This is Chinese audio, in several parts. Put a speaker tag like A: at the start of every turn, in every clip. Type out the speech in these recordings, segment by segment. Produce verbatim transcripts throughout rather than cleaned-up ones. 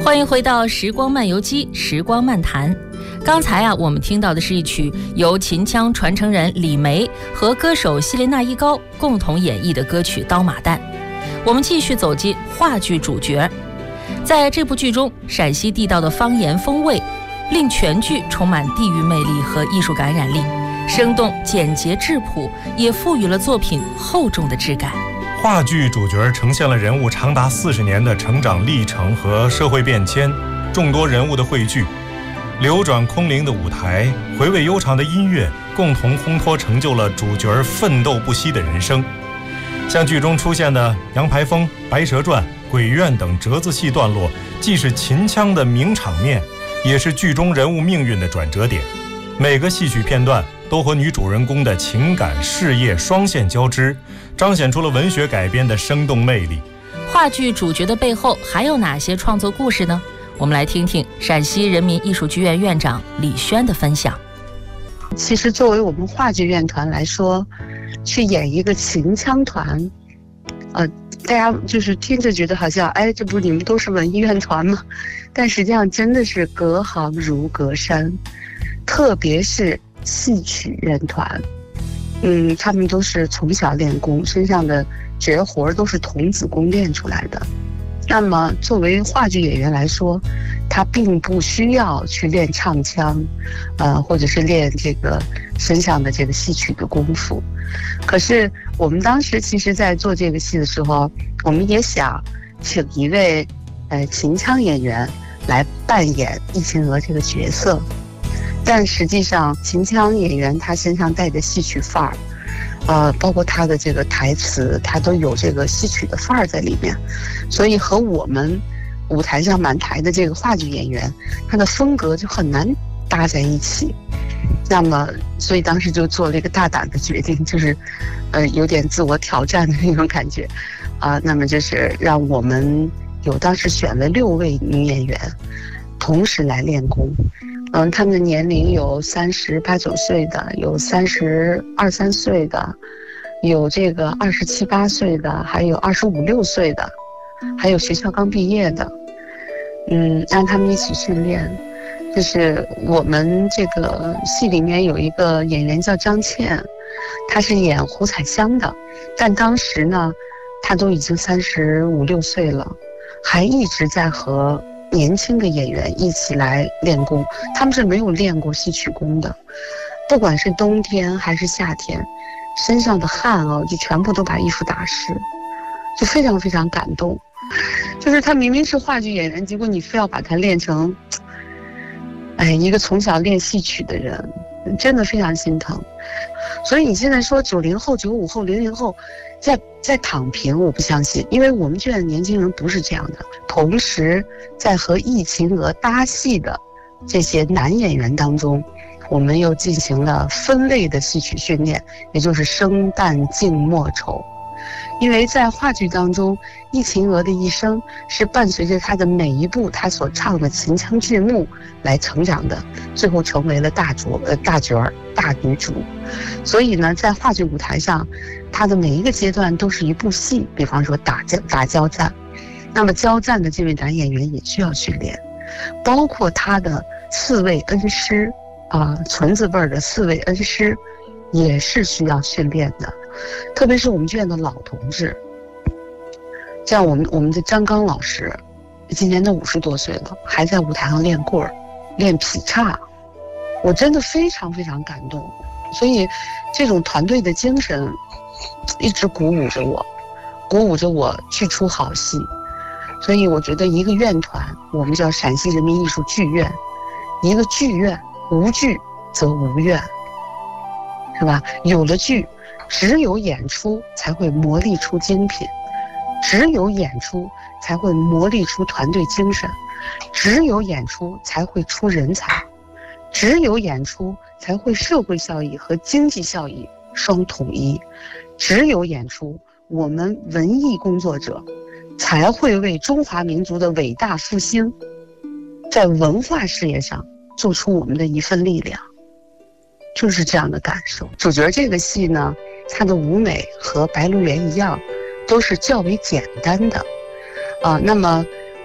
A: 欢迎回到时光漫游机，时光漫谈。刚才啊，我们听到的是一曲由秦腔传承人李梅和歌手希雷纳一高共同演绎的歌曲《刀马旦》。我们继续走进话剧主角。在这部剧中，陕西地道的方言风味令全剧充满地域魅力和艺术感染力，生动简洁质朴，也赋予了作品厚重的质感。
B: 话剧主角呈现了人物长达四十年的成长历程和社会变迁，众多人物的汇聚，流转空灵的舞台，回味悠长的音乐，共同烘托成就了主角奋斗不息的人生。像剧中出现的杨排风、白蛇传、鬼怨等折子戏段落，既是秦腔的名场面，也是剧中人物命运的转折点。每个戏曲片段都和女主人公的情感事业双线交织，彰显出了文学改编的生动魅力。
A: 话剧主角的背后还有哪些创作故事呢？我们来听听陕西人民艺术剧院院长李轩的分享。
C: 其实作为我们话剧院团来说，去演一个秦腔团，呃，大家就是听着觉得好像，哎，这不你们都是文艺院团吗？但实际上真的是隔行如隔山，特别是戏曲院团，嗯，他们都是从小练功，身上的绝活都是童子功练出来的。那么作为话剧演员来说，他并不需要去练唱腔，呃，或者是练这个身上的这个戏曲的功夫。可是我们当时其实在做这个戏的时候，我们也想请一位呃秦腔演员来扮演易秦娥这个角色，但实际上秦腔演员他身上带着戏曲范儿，呃，包括他的这个台词，他都有这个戏曲的范儿在里面，所以和我们舞台上满台的这个话剧演员，他的风格就很难搭在一起。那么，所以当时就做了一个大胆的决定，就是，呃，有点自我挑战的那种感觉，啊、呃，那么就是让我们有当时选了六位女演员，同时来练功。嗯，他们的年龄有三十八九岁的，有三十二三岁的，有这个二十七八岁的，还有二十五六岁的，还有学校刚毕业的。嗯，让他们一起训练。就是我们这个戏里面有一个演员叫张倩，她是演胡彩香的，但当时呢，她都已经三十五六岁了，还一直在和年轻的演员一起来练功，他们是没有练过戏曲功的，不管是冬天还是夏天，身上的汗哦，就全部都把衣服打湿，就非常非常感动。就是他明明是话剧演员，结果你非要把他练成，哎，一个从小练戏曲的人，真的非常心疼。所以你现在说九零后、九五后、零零后在在躺平，我不相信，因为我们剧院的年轻人不是这样的。同时，在和易秦娥搭戏的这些男演员当中，我们又进行了分类的戏曲训练，也就是生旦净末丑。因为在话剧当中，易秦娥的一生是伴随着她的每一部她所唱的秦腔剧目来成长的，最后成为了大角呃大角儿大女主。所以呢，在话剧舞台上，她的每一个阶段都是一部戏。比方说打交打交战，那么交战的这位男演员也需要训练，包括他的四位恩师啊，纯字辈儿的四位恩师也是需要训练的。特别是我们剧院的老同志，像我们我们的张刚老师，今年都五十多岁了，还在舞台上练棍儿、练劈叉，我真的非常非常感动。所以，这种团队的精神一直鼓舞着我，鼓舞着我去出好戏。所以，我觉得一个院团，我们叫陕西人民艺术剧院，一个剧院无剧则无院，是吧？有了剧，只有演出才会磨砺出精品，只有演出才会磨砺出团队精神，只有演出才会出人才，只有演出才会社会效益和经济效益双统一，只有演出，我们文艺工作者才会为中华民族的伟大复兴，在文化事业上做出我们的一份力量。就是这样的感受。主角这个戏呢，它的舞美和白鹿原一样，都是较为简单的，啊、呃，那么，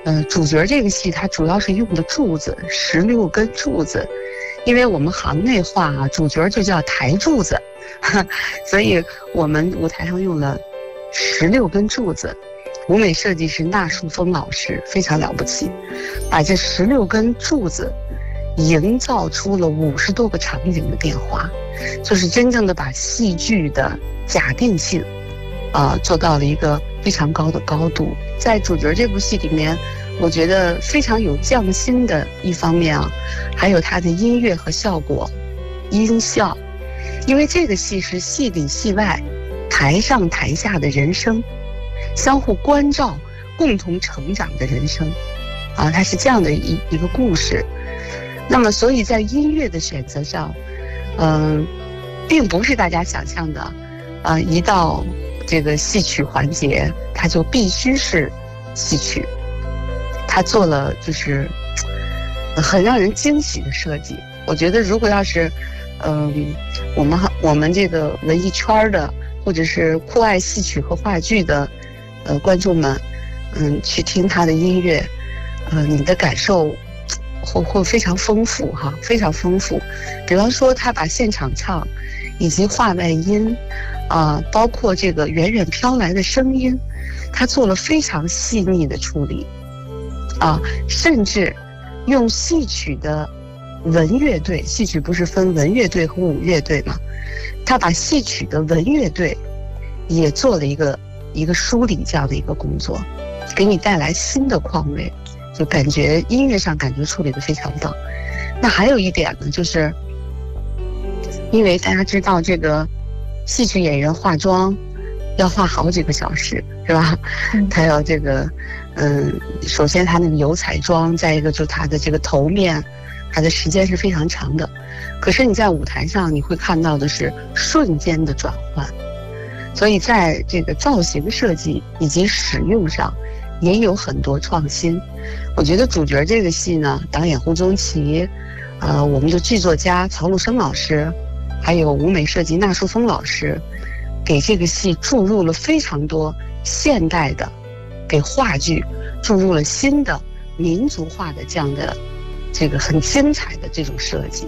C: 呃，主角这个戏它主要是用的柱子，十六根柱子，因为我们行内话啊，主角就叫台柱子，所以我们舞台上用了十六根柱子。舞美设计师纳树峰老师非常了不起，把这十六根柱子营造出了五十多个场景的变化，就是真正的把戏剧的假定性，呃，做到了一个非常高的高度。在主角这部戏里面，我觉得非常有匠心的一方面啊，还有它的音乐和效果、音效，因为这个戏是戏里戏外、台上台下的人生。相互关照、共同成长的人生，啊，它是这样的一一个故事。那么，所以在音乐的选择上，嗯、呃，并不是大家想象的，呃，一到这个戏曲环节，它就必须是戏曲。它做了就是很让人惊喜的设计。我觉得，如果要是，嗯、呃，我们我们这个文艺圈的，或者是酷爱戏曲和话剧的。呃，观众们，嗯，去听他的音乐，呃，你的感受会会非常丰富哈，非常丰富。比方说，他把现场唱，以及话外音，啊、呃，包括这个远远飘来的声音，他做了非常细腻的处理，啊、呃，甚至用戏曲的文乐队，戏曲不是分文乐队和武乐队吗？他把戏曲的文乐队也做了一个。一个梳理这样的一个工作，给你带来新的况味，就感觉音乐上感觉处理得非常棒。那还有一点呢，就是因为大家知道这个戏曲演员化妆要化好几个小时，是吧？他要这个，嗯，首先他那个油彩妆，再一个就是他的这个头面，他的时间是非常长的。可是你在舞台上你会看到的是瞬间的转换。所以在这个造型设计以及使用上也有很多创新。我觉得主角这个戏呢，导演胡宗奇，呃，我们的剧作家曹禄生老师，还有舞美设计纳树峰老师，给这个戏注入了非常多现代的，给话剧注入了新的民族化的这样的这个很精彩的这种设计。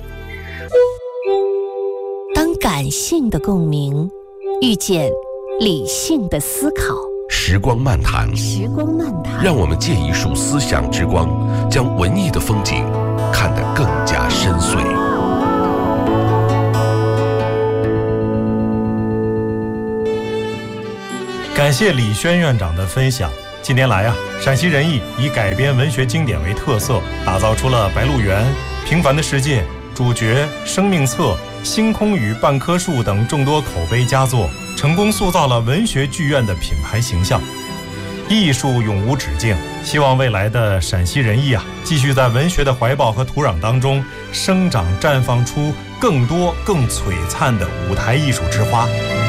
D: 当感性的共鸣遇见理性的思考，
E: 时光漫谈，
D: 时光漫谈，
E: 让我们借一束思想之光，将文艺的风景看得更加深邃。
B: 感谢李轩院长的分享。近年来啊，陕西人艺以改编文学经典为特色，打造出了《白鹿原》、《平凡的世界》、主角、生命册、星空与半棵树等众多口碑佳作，成功塑造了文学剧院的品牌形象。艺术永无止境，希望未来的陕西人艺啊，继续在文学的怀抱和土壤当中生长绽放出更多更璀璨的舞台艺术之花。